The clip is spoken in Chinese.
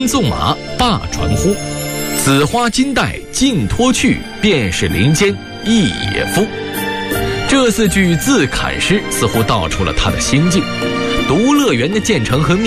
纵马罢传呼，紫花金带尽脱去，便是林间一也夫。这4句自砍诗似乎道出了他的心境。独乐园的建成和